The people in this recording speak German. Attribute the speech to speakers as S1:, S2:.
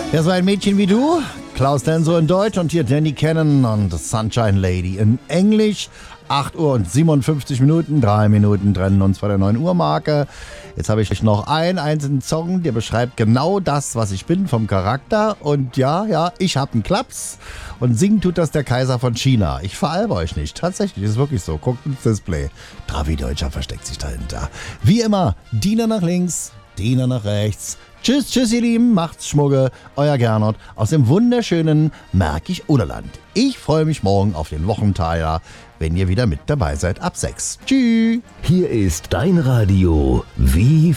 S1: Ja, so ein Mädchen wie du, Klaus Denso in Deutsch und hier Danny Cannon und Sunshine Lady in Englisch. 8 Uhr und 57 Minuten, 3 Minuten trennen uns vor der 9 Uhr Marke. Jetzt habe ich noch einen einzelnen Song, der beschreibt genau das, was ich bin vom Charakter. Und ja, ich habe einen Klaps und singen tut das der Kaiser von China. Ich veralbe euch nicht, tatsächlich, ist wirklich so. Guckt ins Display. Travi Deutscher versteckt sich dahinter. Wie immer, Diener nach links, Diener nach rechts. Tschüss, ihr Lieben, macht's Schmugge, euer Gernot aus dem wunderschönen Märkisch-Oderland. Ich freue mich morgen auf den Wochenteiler, wenn ihr wieder mit dabei seid ab 6. Tschüss.
S2: Hier ist dein Radio wie